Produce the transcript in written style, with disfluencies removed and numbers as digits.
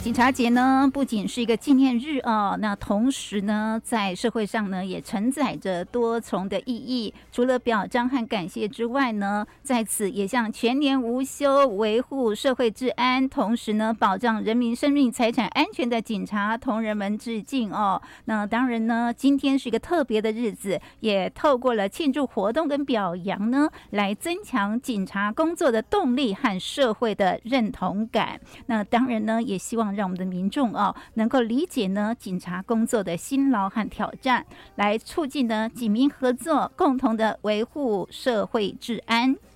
警察节呢，不仅是一个纪念日哦，那同时呢，在社会上呢，也承载着多重的意义。除了表彰和感谢之外呢，在此也向全年无休维护社会治安，同时呢，保障人民生命财产安全的警察同仁们致敬哦。那当然呢，今天是一个特别的日子，也透过了庆祝活动跟表扬呢，来增强警察工作的动力和社会的认同感。那当然呢，也希望让我们的民众能够理解呢警察工作的辛劳和挑战，来促进呢警民合作，共同的维护社会治安。